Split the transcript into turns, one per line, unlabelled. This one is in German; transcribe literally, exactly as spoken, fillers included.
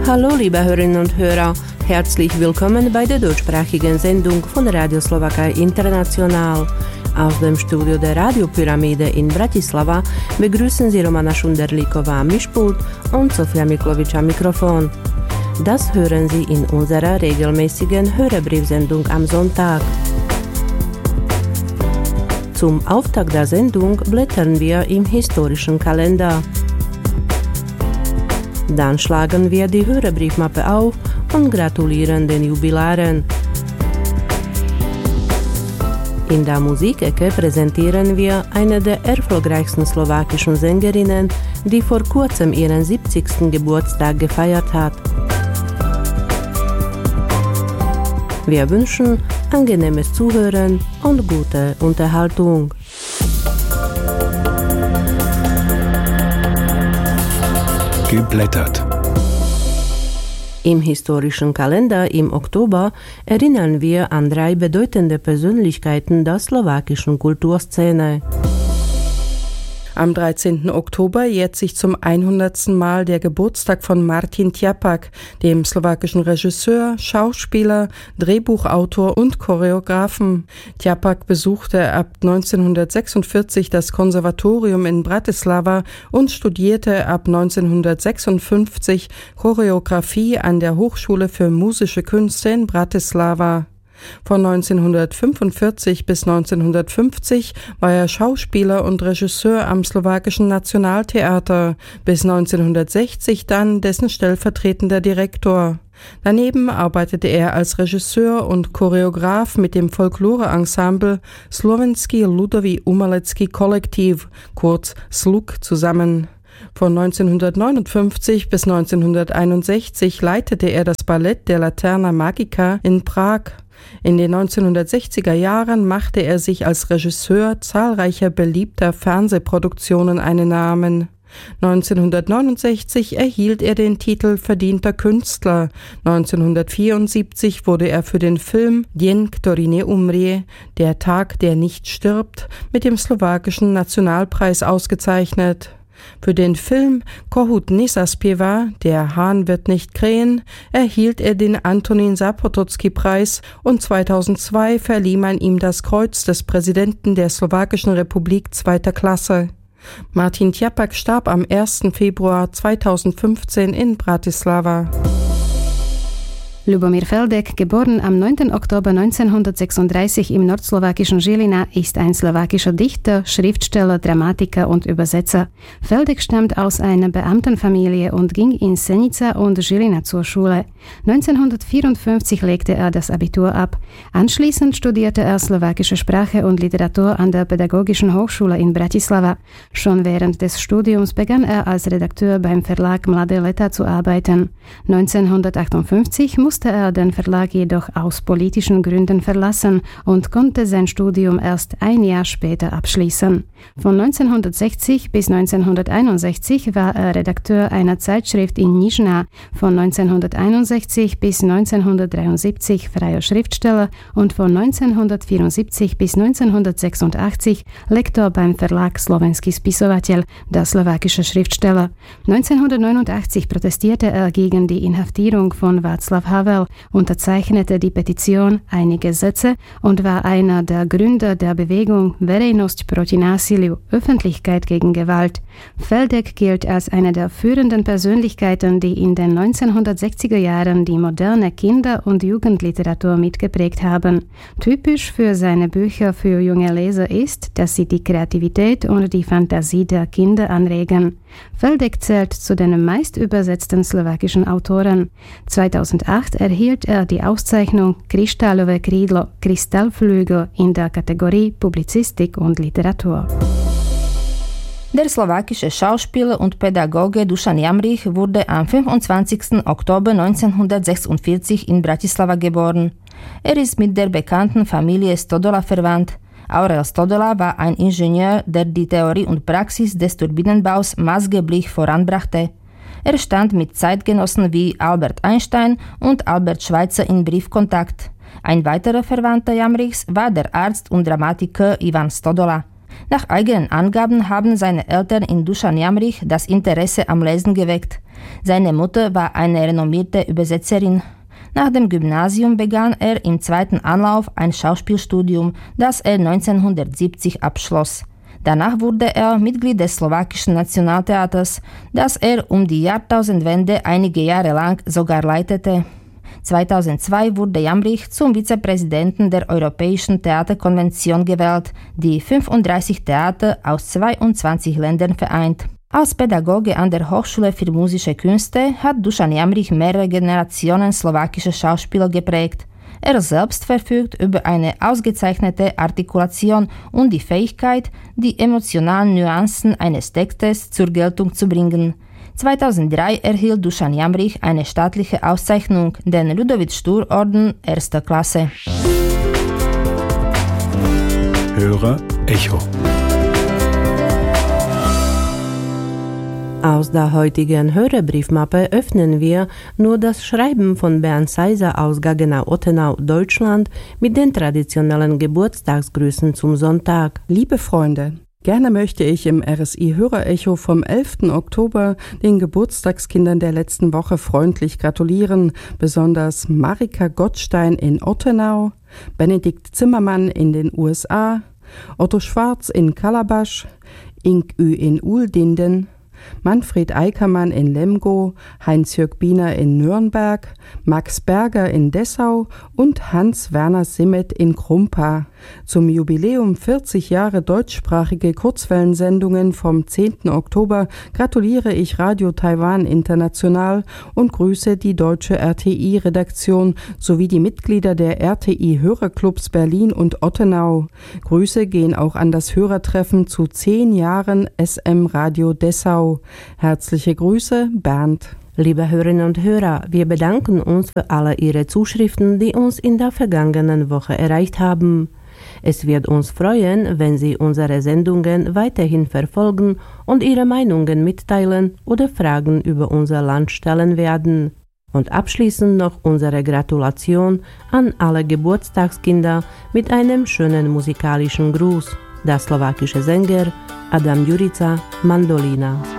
Hallo liebe Hörerinnen und Hörer, herzlich willkommen bei der deutschsprachigen Sendung von Radio Slowakei International. Aus dem Studio der Radiopyramide in Bratislava begrüßen Sie Romana Šunderlíková am Mischpult und Sofia Miklovič am Mikrofon. Das hören Sie in unserer regelmäßigen Hörerbriefsendung am Sonntag. Zum Auftakt der Sendung blättern wir im historischen Kalender. Dann schlagen wir die Hörerbriefmappe auf und gratulieren den Jubilaren. In der Musikecke präsentieren wir eine der erfolgreichsten slowakischen Sängerinnen, die vor kurzem ihren siebzigsten Geburtstag gefeiert hat. Wir wünschen angenehmes Zuhören und gute Unterhaltung.
Geblättert.
Im historischen Kalender im Oktober erinnern wir an drei bedeutende Persönlichkeiten der slowakischen Kulturszene.
Am dreizehnten Oktober jährt sich zum hundertsten Mal der Geburtstag von Martin Tjapak, dem slowakischen Regisseur, Schauspieler, Drehbuchautor und Choreografen. Tjapak besuchte ab neunzehnhundertsechsundvierzig das Konservatorium in Bratislava und studierte ab neunzehnhundertsechsundfünfzig Choreografie an der Hochschule für musische Künste in Bratislava. Von neunzehnhundertfünfundvierzig bis neunzehnhundertfünfzig war er Schauspieler und Regisseur am slowakischen Nationaltheater, bis neunzehnhundertsechzig dann dessen stellvertretender Direktor. Daneben arbeitete er als Regisseur und Choreograf mit dem Folklore-Ensemble Slovenský ľudový umelecký kolektiv, kurz S L U K, zusammen. Von neunzehnhundertneunundfünfzig bis neunzehnhunderteinundsechzig leitete er das Ballett der Laterna Magica in Prag. In den neunzehnhundertsechziger Jahren machte er sich als Regisseur zahlreicher beliebter Fernsehproduktionen einen Namen. neunzehnhundertneunundsechzig erhielt er den Titel Verdienter Künstler. neunzehnhundertvierundsiebzig wurde er für den Film Deň, ktorý neumrie, der Tag, der nicht stirbt, mit dem slowakischen Nationalpreis ausgezeichnet. Für den Film Kohut nezaspieva, der Hahn wird nicht krähen, erhielt er den Antonín Zápotocký-Preis und zweitausendzwei verlieh man ihm das Kreuz des Präsidenten der Slowakischen Republik zweiter Klasse. Martin Tjapak starb am ersten Februar zweitausendfünfzehn in Bratislava.
Ľubomír Feldek, geboren am neunten Oktober neunzehnhundertsechsunddreißig im nordslowakischen Žilina, ist ein slowakischer Dichter, Schriftsteller, Dramatiker und Übersetzer. Feldek stammt aus einer Beamtenfamilie und ging in Senica und Žilina zur Schule. neunzehnhundertvierundfünfzig legte er das Abitur ab. Anschließend studierte er slowakische Sprache und Literatur an der Pädagogischen Hochschule in Bratislava. Schon während des Studiums begann er als Redakteur beim Verlag Mladé Leta zu arbeiten. neunzehnhundertachtundfünfzig musste er den Verlag jedoch aus politischen Gründen verlassen und konnte sein Studium erst ein Jahr später abschließen. Von neunzehnhundertsechzig bis neunzehnhunderteinundsechzig war er Redakteur einer Zeitschrift in Nižná, von neunzehnhunderteinundsechzig bis neunzehnhundertdreiundsiebzig freier Schriftsteller und von neunzehnhundertvierundsiebzig bis neunzehnhundertsechsundachtzig Lektor beim Verlag Slovenský spisovateľ, der slowakische Schriftsteller. neunzehnhundertneunundachtzig protestierte er gegen die Inhaftierung von Václav Havel, unterzeichnete die Petition Einige Sätze und war einer der Gründer der Bewegung Verejnosť proti násiliu, Öffentlichkeit gegen Gewalt. Feldek gilt als eine der führenden Persönlichkeiten, die in den neunzehnhundertsechziger Jahren die moderne Kinder- und Jugendliteratur mitgeprägt haben. Typisch für seine Bücher für junge Leser ist, dass sie die Kreativität und die Fantasie der Kinder anregen. Feldek zählt zu den meist übersetzten slowakischen Autoren. zweitausendacht erhielt er die Auszeichnung Kryštálové krídlo, Kristallflügel in der Kategorie Publizistik und Literatur.
Der slowakische Schauspieler und Pädagoge Dušan Jamrich wurde am fünfundzwanzigsten Oktober neunzehnhundertsechsundvierzig in Bratislava geboren. Er ist mit der bekannten Familie Stodola verwandt. Aurel Stodola war ein Ingenieur, der die Theorie und Praxis des Turbinenbaus maßgeblich voranbrachte. Er stand mit Zeitgenossen wie Albert Einstein und Albert Schweitzer in Briefkontakt. Ein weiterer Verwandter Jamrichs war der Arzt und Dramatiker Ivan Stodola. Nach eigenen Angaben haben seine Eltern in Dušan Jamrich das Interesse am Lesen geweckt. Seine Mutter war eine renommierte Übersetzerin. Nach dem Gymnasium begann er im zweiten Anlauf ein Schauspielstudium, das er neunzehnhundertsiebzig abschloss. Danach wurde er Mitglied des slowakischen Nationaltheaters, das er um die Jahrtausendwende einige Jahre lang sogar leitete. zweitausendzwei wurde Jamrich zum Vizepräsidenten der Europäischen Theaterkonvention gewählt, die fünfunddreißig Theater aus zweiundzwanzig Ländern vereint. Als Pädagoge an der Hochschule für musische Künste hat Dušan Jamrich mehrere Generationen slowakischer Schauspieler geprägt. Er selbst verfügt über eine ausgezeichnete Artikulation und die Fähigkeit, die emotionalen Nuancen eines Textes zur Geltung zu bringen. zweitausenddrei erhielt Dušan Jamrich eine staatliche Auszeichnung, den Ludovic-Stur-Orden erster Klasse.
Höre Echo.
Aus der heutigen Hörerbriefmappe öffnen wir nur das Schreiben von Bernd Seiser aus Gaggenau-Ottenau, Deutschland, mit den traditionellen Geburtstagsgrüßen zum Sonntag.
Liebe Freunde, gerne möchte ich im R S I-Hörerecho vom elften Oktober den Geburtstagskindern der letzten Woche freundlich gratulieren, besonders Marika Gottstein in Ottenau, Benedikt Zimmermann in den U S A, Otto Schwarz in Kalabash, Ink Ü in Uhldinden, Manfred Eickermann in Lemgo, Heinz-Jörg Biener in Nürnberg, Max Berger in Dessau und Hans-Werner Simmet in Krumpa. Zum Jubiläum vierzig Jahre deutschsprachige Kurzwellensendungen vom zehnten Oktober gratuliere ich Radio Taiwan International und grüße die deutsche R T I-Redaktion sowie die Mitglieder der R T I-Hörerclubs Berlin und Ottenau. Grüße gehen auch an das Hörertreffen zu zehn Jahren S M Radio Dessau. Herzliche Grüße, Bernd.
Liebe Hörerinnen und Hörer, wir bedanken uns für alle Ihre Zuschriften, die uns in der vergangenen Woche erreicht haben. Es wird uns freuen, wenn Sie unsere Sendungen weiterhin verfolgen und Ihre Meinungen mitteilen oder Fragen über unser Land stellen werden. Und abschließend noch unsere Gratulation an alle Geburtstagskinder mit einem schönen musikalischen Gruß. Der slowakische Sänger Adam Jurica, Mandolina.